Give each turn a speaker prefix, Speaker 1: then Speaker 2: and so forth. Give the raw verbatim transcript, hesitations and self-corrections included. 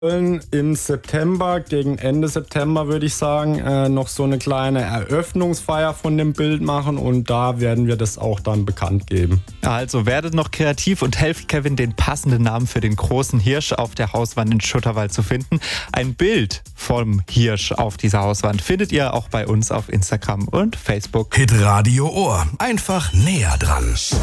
Speaker 1: Im September, gegen Ende September würde ich sagen, äh, noch so eine kleine Eröffnungsfeier von dem Bild machen und da werden wir das auch dann bekannt geben.
Speaker 2: Also werdet noch kreativ und helft Kevin, den passenden Namen für den großen Hirsch auf der Hauswand in Schutterwald zu finden. Ein Bild vom Hirsch auf dieser Hauswand findet ihr auch bei uns auf Instagram und Facebook.
Speaker 3: Hitradio Ohr. Einfach näher dran.